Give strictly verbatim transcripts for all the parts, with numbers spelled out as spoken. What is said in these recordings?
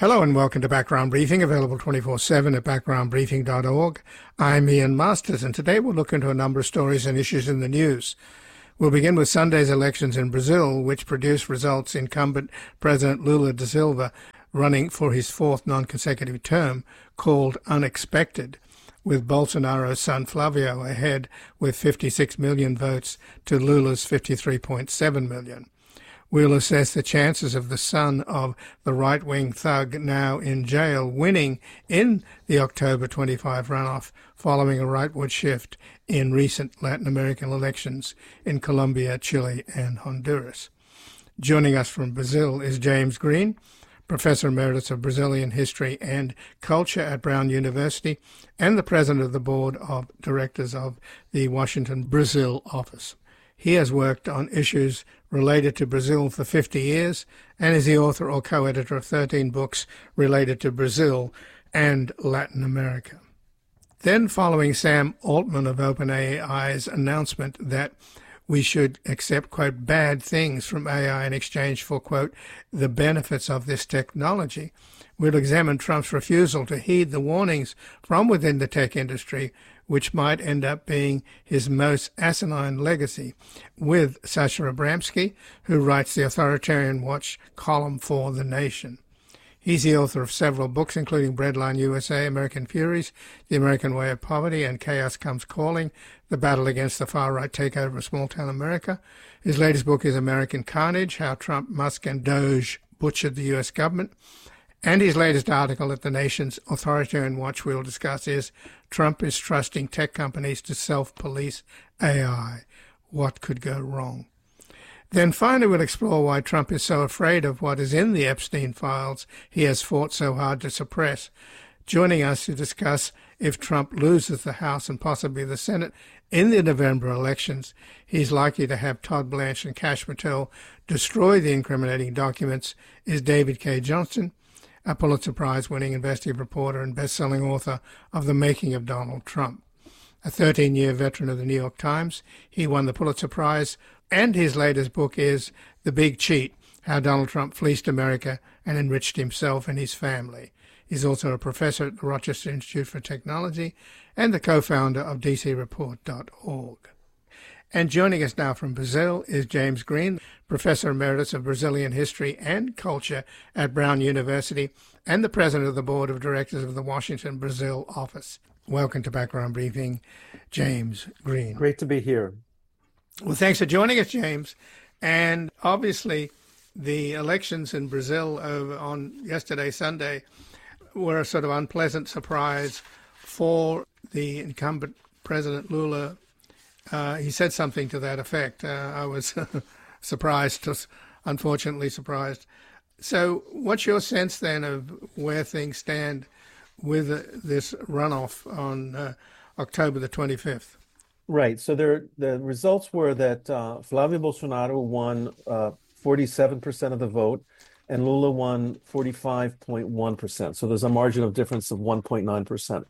Hello and welcome to Background Briefing, available twenty-four seven at background briefing dot org. I'm Ian Masters, and today we'll look into a number of stories and issues in the news. We'll begin with Sunday's elections in Brazil, which produced results incumbent President Lula da Silva running for his fourth non-consecutive term, called unexpected, with Bolsonaro's son Flavio ahead with fifty-six million votes to Lula's fifty-three point seven million. We'll assess the chances of the son of the right-wing thug now in jail winning in the October twenty-five runoff following a rightward shift in recent Latin American elections in Colombia, Chile, and Honduras. Joining us from Brazil is James Green, Professor Emeritus of Brazilian History and Culture at Brown University and the President of the Board of Directors of the Washington Brazil office. He has worked on issues related to Brazil for fifty years and is the author or co-editor of thirteen books related to Brazil and Latin America. Then, following Sam Altman of OpenAI's announcement that we should accept, quote, bad things from A I in exchange for, quote, the benefits of this technology, we'll examine Trump's refusal to heed the warnings from within the tech industry, which might end up being his most asinine legacy, with Sasha Abramsky, who writes the Authoritarian Watch column for The Nation. He's the author of several books, including Breadline U S A, American Furies, The American Way of Poverty, and Chaos Comes Calling, The Battle Against the Far-Right Takeover of Small-Town America. His latest book is American Carnage, How Trump, Musk, and Doge Butchered the U S Government. And his latest article at The Nation's Authoritarian Watch we'll discuss is Trump is trusting tech companies to self-police A I. What could go wrong? Then finally we'll explore why Trump is so afraid of what is in the Epstein files he has fought so hard to suppress. Joining us to discuss if Trump loses the House and possibly the Senate in the November elections, he's likely to have Todd Blanche and Kash Patel destroy the incriminating documents, is David Cay Johnston, a Pulitzer Prize-winning investigative reporter and best-selling author of The Making of Donald Trump. A thirteen-year veteran of the New York Times, he won the Pulitzer Prize, and his latest book is The Big Cheat, How Donald Trump Fleeced America and Enriched Himself and His Family. He's also a professor at the Rochester Institute for Technology and the co-founder of D C report dot org. And joining us now from Brazil is James Green, Professor Emeritus of Brazilian History and Culture at Brown University and the President of the Board of Directors of the Washington Brazil office. Welcome to Background Briefing, James Green. Great to be here. Well, thanks for joining us, James. And obviously, the elections in Brazil over on yesterday, Sunday, were a sort of unpleasant surprise for the incumbent President Lula. Uh, he said something to that effect. Uh, I was surprised, just unfortunately surprised. So what's your sense then of where things stand with uh, this runoff on uh, October the twenty-fifth? Right. So there, the results were that uh, Flavio Bolsonaro won uh, forty-seven percent of the vote and Lula won forty-five point one percent. So there's a margin of difference of one point nine percent.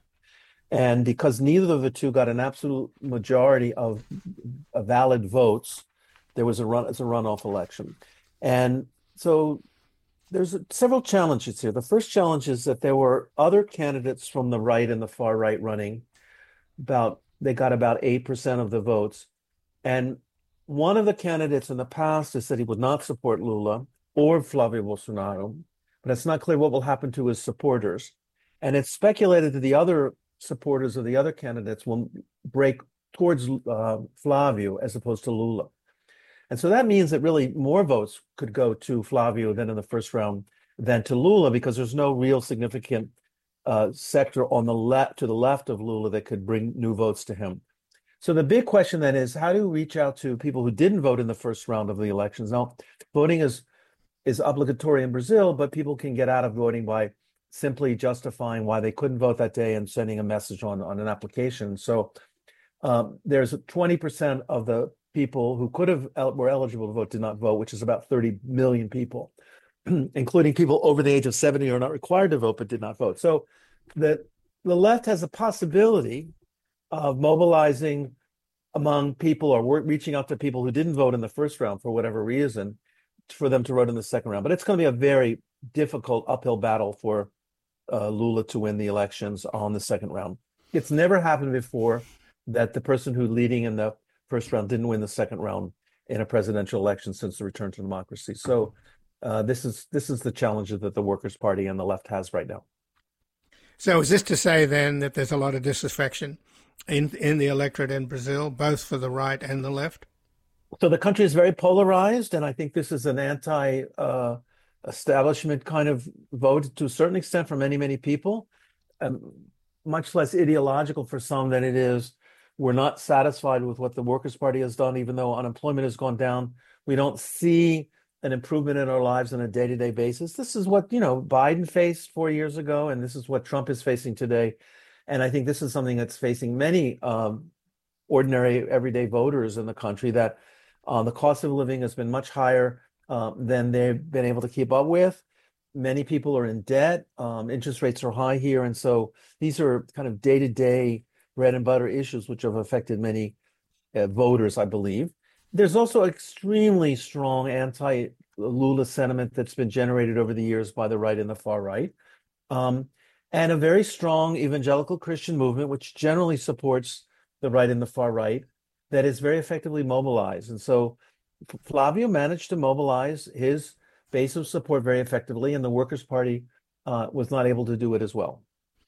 And because neither of the two got an absolute majority of uh, valid votes, there was a run as a runoff election. And so there's a, several challenges here. The first challenge is that there were other candidates from the right and the far right running. About they got about eight percent of the votes. And one of the candidates in the past has said he would not support Lula or Flavio Bolsonaro, but it's not clear what will happen to his supporters. And it's speculated that the other supporters of the other candidates will break towards uh, Flavio as opposed to Lula. And so that means that really more votes could go to Flavio than in the first round than to Lula, because there's no real significant uh, sector on the left to the left of Lula that could bring new votes to him. So the big question then is, how do you reach out to people who didn't vote in the first round of the elections? Now, voting is is obligatory in Brazil, but people can get out of voting by simply justifying why they couldn't vote that day and sending a message on, on an application. So um, there's twenty percent of the people who could have were eligible to vote did not vote, which is about thirty million people, including people over the age of seventy who are not required to vote but did not vote. So the the left has a possibility of mobilizing among people or reaching out to people who didn't vote in the first round for whatever reason for them to vote in the second round. But it's going to be a very difficult uphill battle for uh, Lula to win the elections on the second round. It's never happened before that the person who leading in the first round didn't win the second round in a presidential election since the return to democracy. So uh, this is this is the challenge that the Workers' Party and the left has right now. So is this to say then that there's a lot of disaffection in in the electorate in Brazil, both for the right and the left? So the country is very polarized, and I think this is an anti-establishment uh, kind of vote to a certain extent for many, many people, um, much less ideological for some than it is. We're not satisfied with what the Workers' Party has done, even though unemployment has gone down. We don't see an improvement in our lives on a day-to-day basis. This is what, you know, Biden faced four years ago, and this is what Trump is facing today. And I think this is something that's facing many um, ordinary, everyday voters in the country, that uh, the cost of living has been much higher uh, than they've been able to keep up with. Many people are in debt. Um, interest rates are high here. And so these are kind of day-to-day bread and butter issues which have affected many uh, voters, I believe. There's also extremely strong anti-Lula sentiment that's been generated over the years by the right and the far right, um, and a very strong evangelical Christian movement, which generally supports the right and the far right, that is very effectively mobilized. And so Flavio managed to mobilize his base of support very effectively, and the Workers' Party uh, was not able to do it as well.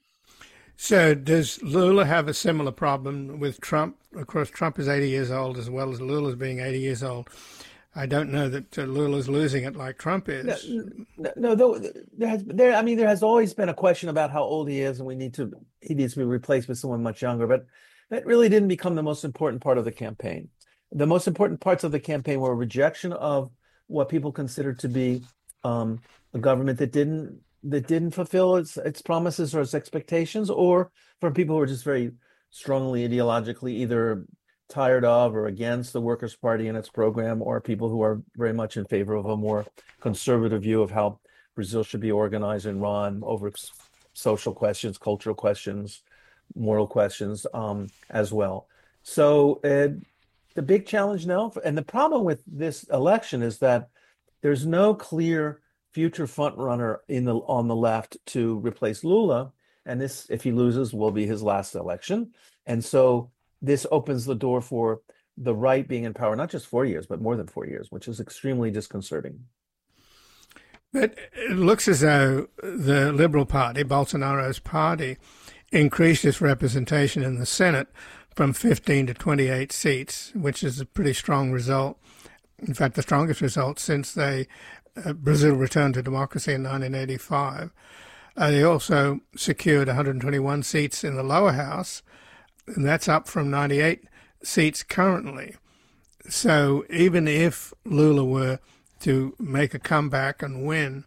So does Lula have a similar problem with Trump? Of course, Trump is eighty years old as well as Lula's being eighty years old. I don't know that uh, Lula's losing it like Trump is. No, no, no there has there. I mean, there has always been a question about how old he is, and we need to he needs to be replaced with someone much younger. But that really didn't become the most important part of the campaign. The most important parts of the campaign were rejection of what people considered to be um, a government that didn't that didn't fulfill its its promises or its expectations, or from people who are just very strongly ideologically either tired of or against the Workers' Party and its program, or people who are very much in favor of a more conservative view of how Brazil should be organized and run over social questions, cultural questions, moral questions um, as well. So uh, the big challenge now, and the problem with this election is that there's no clear future front runner in the on the left to replace Lula, and this, if he loses, will be his last election. And so this opens the door for the right being in power, not just four years, but more than four years, which is extremely disconcerting. But it looks as though the Liberal Party, Bolsonaro's party, increased its representation in the Senate from fifteen to twenty-eight seats, which is a pretty strong result. In fact, the strongest result since they Uh, Brazil returned to democracy in nineteen eighty-five. Uh, they also secured one hundred twenty-one seats in the lower house, and that's up from ninety-eight seats currently. So even if Lula were to make a comeback and win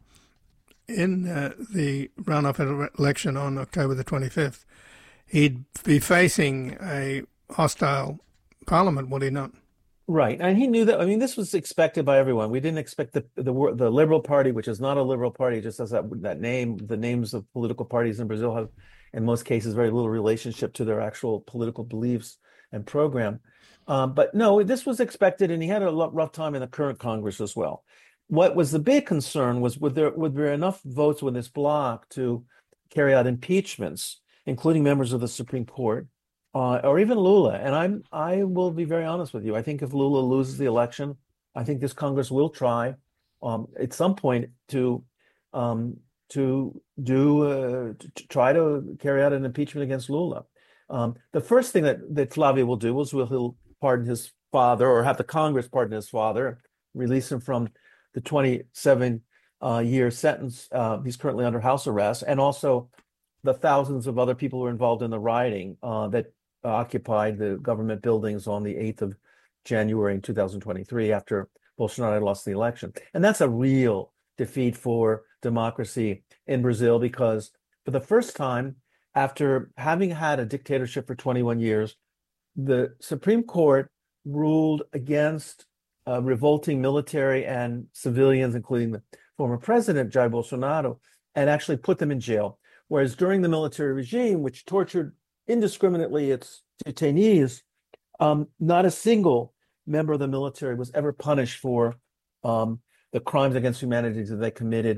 in uh, the runoff election on October the twenty-fifth, he'd be facing a hostile parliament, would he not? Right, and he knew that. I mean, this was expected by everyone. We didn't expect the the the Liberal Party, which is not a liberal party, just as that that name. The names of political parties in Brazil have, in most cases, very little relationship to their actual political beliefs and program. Um, but no, this was expected, and he had a rough time in the current Congress as well. What was the big concern was would there would there enough votes with this bloc to carry out impeachments, including members of the Supreme Court. Uh, or even Lula. And I'm, I will be very honest with you. I think if Lula loses the election, I think this Congress will try um, at some point to um, to do uh, to, to try to carry out an impeachment against Lula. Um, the first thing that, that Flavio will do is will he'll pardon his father, or have the Congress pardon his father, release him from the twenty-seven uh, year sentence. Uh, he's currently under house arrest, and also the thousands of other people who are involved in the rioting uh, that occupied the government buildings on the eighth of January in two thousand twenty-three after Bolsonaro lost the election. And that's a real defeat for democracy in Brazil, because for the first time, after having had a dictatorship for twenty-one years, the Supreme Court ruled against uh, revolting military and civilians, including the former president, Jair Bolsonaro, and actually put them in jail. Whereas during the military regime, which tortured indiscriminately its detainees, um, not a single member of the military was ever punished for um, the crimes against humanity that they committed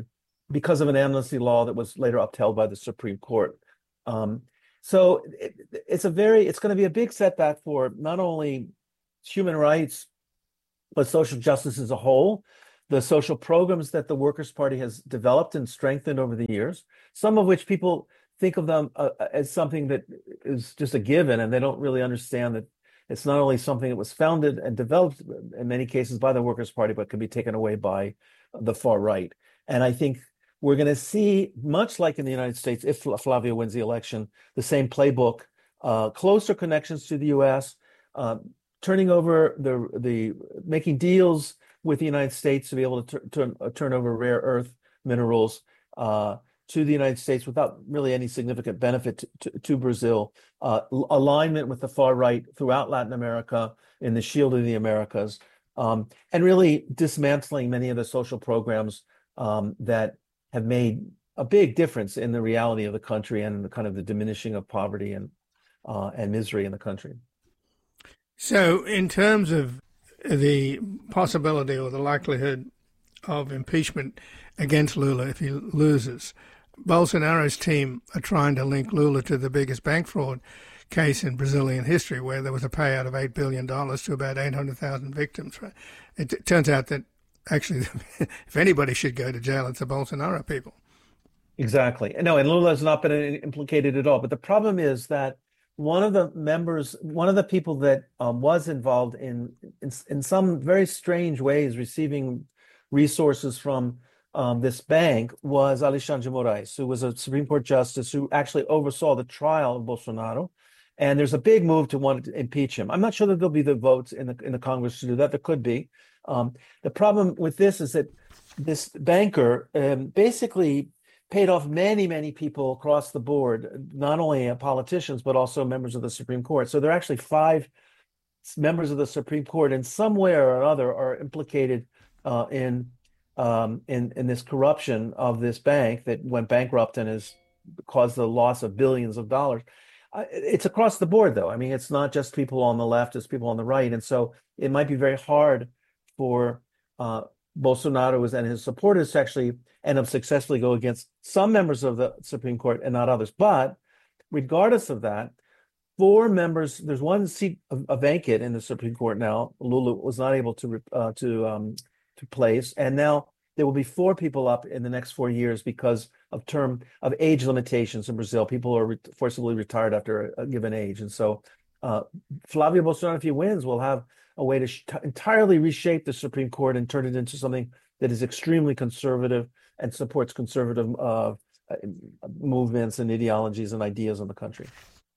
because of an amnesty law that was later upheld by the Supreme Court. Um, so it, it's a very, it's going to be a big setback for not only human rights, but social justice as a whole. The social programs that the Workers' Party has developed and strengthened over the years, some of which people think of them uh, as something that is just a given, and they don't really understand that it's not only something that was founded and developed in many cases by the Workers' Party, but can be taken away by the far right. And I think we're going to see, much like in the United States, if Flavio wins the election, the same playbook, uh, closer connections to the U S, uh, turning over the the making deals with the United States to be able to turn uh, turn over rare earth minerals uh, to the United States without really any significant benefit to, to, to Brazil. Uh, alignment with the far right throughout Latin America in the Shield of the Americas, um, and really dismantling many of the social programs um, that have made a big difference in the reality of the country and the kind of the diminishing of poverty and uh, and misery in the country. So, in terms of the possibility or the likelihood of impeachment against Lula if he loses, Bolsonaro's team are trying to link Lula to the biggest bank fraud case in Brazilian history, where there was a payout of eight billion dollars to about eight hundred thousand victims. It, it turns out that actually, if anybody should go to jail, it's the Bolsonaro people. Exactly. No, and Lula has not been implicated at all. But the problem is that one of the members, one of the people that um, was involved in, in in some very strange ways receiving resources from um, this bank was Alexandre Moraes, who was a Supreme Court justice who actually oversaw the trial of Bolsonaro. And there's a big move to want to impeach him. I'm not sure that there'll be the votes in the in the Congress to do that. There could be. Um, the problem with this is that this banker um, basically paid off many, many people across the board, not only politicians, but also members of the Supreme Court. So there are actually five members of the Supreme Court in some way or another are implicated uh, in, um, in, in this corruption of this bank that went bankrupt and has caused the loss of billions of dollars. Uh, it's across the board, though. I mean, it's not just people on the left, it's people on the right. And so it might be very hard for uh, Bolsonaro and his supporters to actually end up successfully go against some members of the Supreme Court and not others. But regardless of that, four members, there's one seat vacant in the Supreme Court now. Lula was not able to uh, to um, to place, and now there will be four people up in the next four years because of term of age limitations in Brazil. People are re- forcibly retired after a, a given age, and so uh, Flavio Bolsonaro, if he wins, will have a way to sh- entirely reshape the Supreme Court and turn it into something that is extremely conservative and supports conservative uh, movements and ideologies and ideas in the country.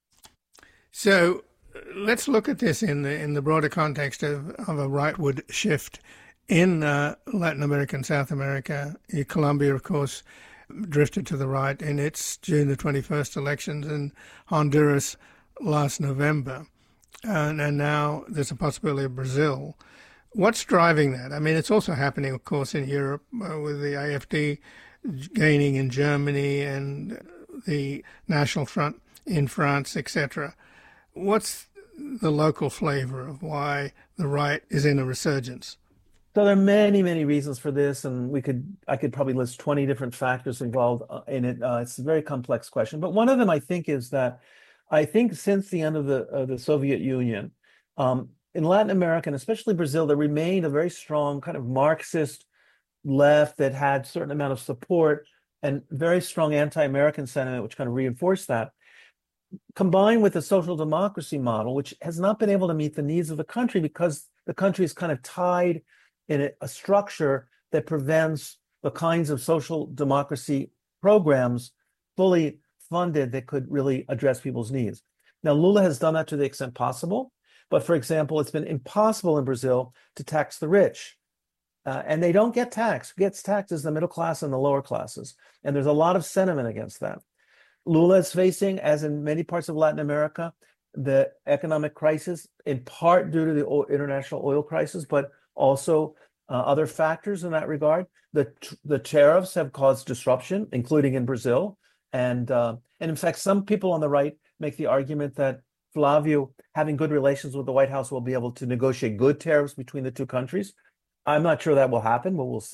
So let's look at this in the in the broader context of, of a rightward shift in uh, Latin America and South America. Colombia, of course, drifted to the right in its June the twenty-first elections, and Honduras last November. And, and now there's a possibility of Brazil. What's driving that? I mean, it's also happening, of course, in Europe uh, with the A F D gaining in Germany and the National Front in France, et cetera. What's the local flavor of why the right is in a resurgence? So there are many, many reasons for this, and we could I could probably list twenty different factors involved in it. Uh, it's a very complex question, but one of them I think is that I think since the end of the of the Soviet Union, um, in Latin America, and especially Brazil, there remained a very strong kind of Marxist left that had a certain amount of support and very strong anti-American sentiment, which kind of reinforced that, combined with the social democracy model, which has not been able to meet the needs of the country because the country is kind of tied in a, a structure that prevents the kinds of social democracy programs fully funded that could really address people's needs. Now, Lula has done that to the extent possible. But for example, it's been impossible in Brazil to tax the rich. Uh, and they don't get taxed. Who gets taxed is the middle class and the lower classes. And there's a lot of sentiment against that. Lula is facing, as in many parts of Latin America, the economic crisis, in part due to the oil, international oil crisis, but also uh, other factors in that regard. The, the tariffs have caused disruption, including in Brazil. And, uh, and in fact, some people on the right make the argument that Flavio, having good relations with the White House, will be able to negotiate good tariffs between the two countries. I'm not sure that will happen, but we'll see.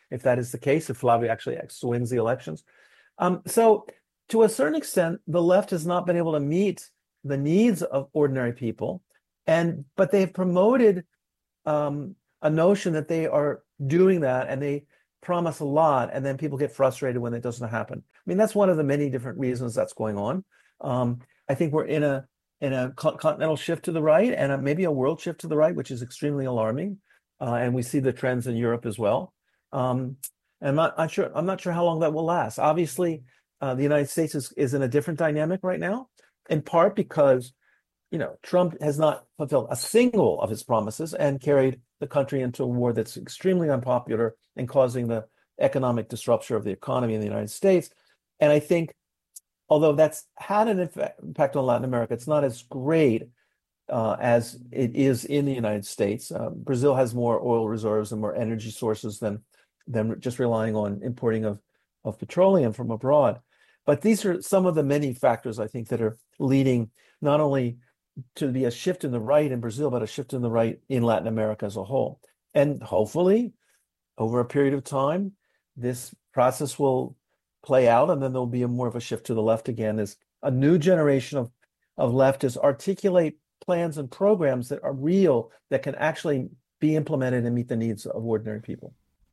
if that is the case, if Flavio actually wins the elections. Um, so to a certain extent, the left has not been able to meet the needs of ordinary people, and but they've promoted um, a notion that they are doing that, and they promise a lot, and then people get frustrated when it doesn't happen. I mean, that's one of the many different reasons that's going on. Um, I think we're in a in a continental shift to the right, and a, maybe a world shift to the right, which is extremely alarming. Uh, and we see the trends in Europe as well. Um, and I'm not, I'm sure I'm not sure how long that will last. Obviously, uh, the United States is is in a different dynamic right now, in part because, you know, Trump has not fulfilled a single of his promises and carried the country into a war that's extremely unpopular and causing the economic disruption of the economy in the United States. And I think, although that's had an impact on Latin America, it's not as great uh, as it is in the United States. Uh, Brazil has more oil reserves and more energy sources than, than just relying on importing of, of petroleum from abroad. But these are some of the many factors, I think, that are leading not only to be a shift in the right in Brazil, but a shift in the right in Latin America as a whole. And hopefully, over a period of time, this process will play out, and then there'll be a more of a shift to the left again as a new generation of, of leftists articulate plans and programs that are real, that can actually be implemented and meet the needs of ordinary people.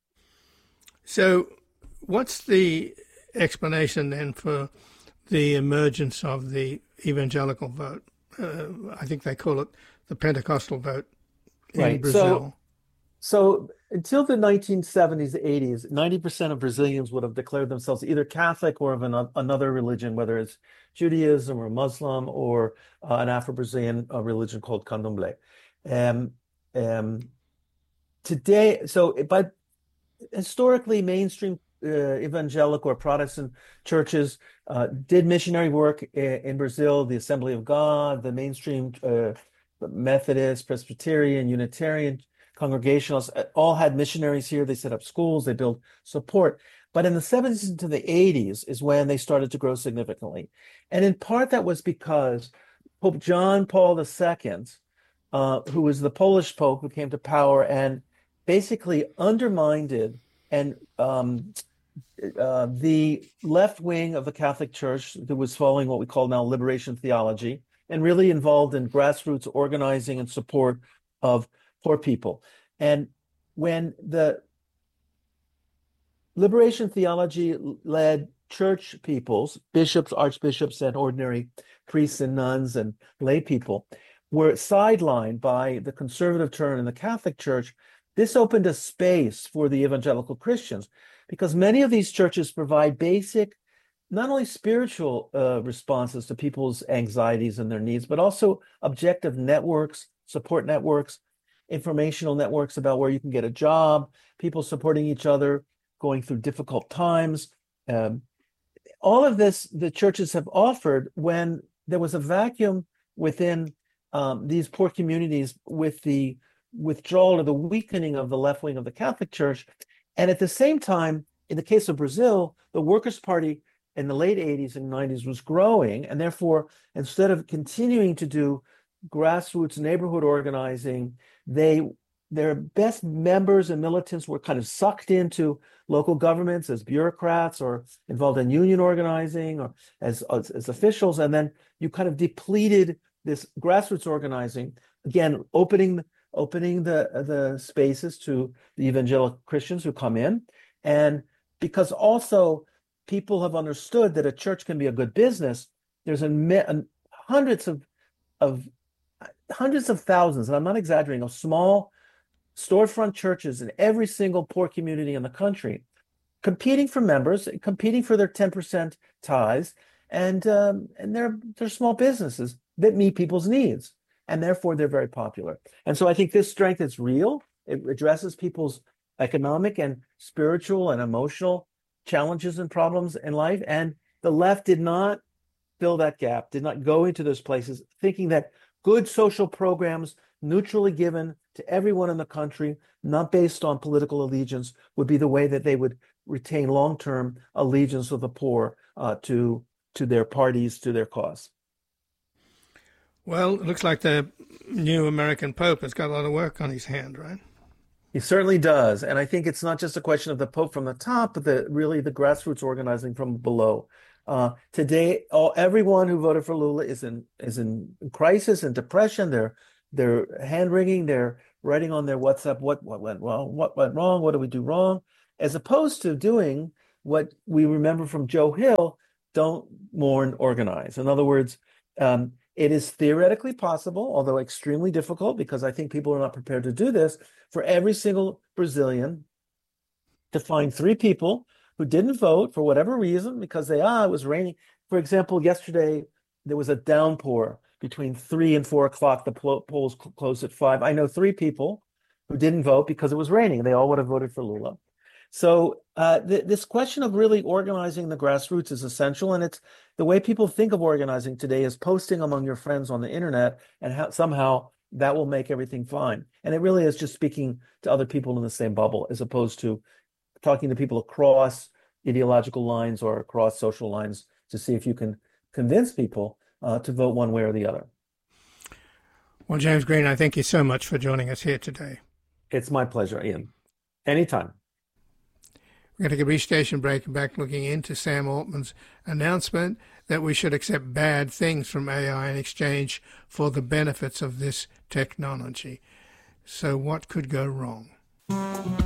So what's the explanation then for the emergence of the evangelical vote? Uh, I think they call it the Pentecostal vote in right. Brazil. So, so until the nineteen seventies, eighties, ninety percent of Brazilians would have declared themselves either Catholic or of an, another religion, whether it's Judaism or Muslim or uh, an Afro-Brazilian uh, religion called Candomblé. Um, um, today, so but historically, mainstream Uh, evangelical or Protestant churches uh, did missionary work in, in Brazil, the Assembly of God, the mainstream uh, Methodist, Presbyterian, Unitarian, Congregationalists, all had missionaries here. They set up schools, they built support. But in the seventies into the eighties is when they started to grow significantly. And in part that was because Pope John Paul the Second, uh, who was the Polish Pope who came to power and basically undermined and um, Uh, the left wing of the Catholic Church that was following what we call now liberation theology and really involved in grassroots organizing and support of poor people. And when the liberation theology led church peoples, bishops, archbishops, and ordinary priests and nuns and lay people were sidelined by the conservative turn in the Catholic Church, this opened a space for the evangelical Christians, because many of these churches provide basic, not only spiritual uh, responses to people's anxieties and their needs, but also objective networks, support networks, informational networks about where you can get a job, people supporting each other, going through difficult times. Um, all of this, the churches have offered when there was a vacuum within um, these poor communities with the withdrawal or the weakening of the left wing of the Catholic Church. And at the same time, in the case of Brazil, the Workers' Party in the late eighties and nineties was growing. And therefore, instead of continuing to do grassroots neighborhood organizing, they their best members and militants were kind of sucked into local governments as bureaucrats or involved in union organizing or as, as, as officials. And then you kind of depleted this grassroots organizing, again, opening opening the, the spaces to the evangelical Christians who come in. And because also people have understood that a church can be a good business, there's a, a hundreds of, of hundreds of thousands, and I'm not exaggerating, of small storefront churches in every single poor community in the country, competing for members, competing for their ten percent tithes, and um, and they're they're small businesses that meet people's needs, and therefore they're very popular. And so I think this strength is real. It addresses people's economic and spiritual and emotional challenges and problems in life. And the left did not fill that gap, did not go into those places thinking that good social programs, neutrally given to everyone in the country, not based on political allegiance, would be the way that they would retain long-term allegiance of the poor uh, to to their parties, to their cause. Well, it looks like the new American Pope has got a lot of work on his hand, right? He certainly does. And I think it's not just a question of the Pope from the top, but the really the grassroots organizing from below. Uh, today, all everyone who voted for Lula is in is in crisis and depression. They're they're hand wringing. They're writing on their WhatsApp what what went wrong, what went wrong, what do we do wrong, as opposed to doing what we remember from Joe Hill: don't mourn, organize. In other words, um, it is theoretically possible, although extremely difficult, because I think people are not prepared to do this, for every single Brazilian to find three people who didn't vote for whatever reason because they, ah, it was raining. For example, yesterday there was a downpour between three and four o'clock. The polls closed at five. I know three people who didn't vote because it was raining. They all would have voted for Lula. So uh, th- this question of really organizing the grassroots is essential, and it's the way people think of organizing today is posting among your friends on the internet, and how, somehow that will make everything fine. And it really is just speaking to other people in the same bubble, as opposed to talking to people across ideological lines or across social lines to see if you can convince people uh, to vote one way or the other. Well, James Green, I thank you so much for joining us here today. It's my pleasure, Ian. Anytime. We're going to take a brief station break and back looking into Sam Altman's announcement that we should accept bad things from A I in exchange for the benefits of this technology. So what could go wrong?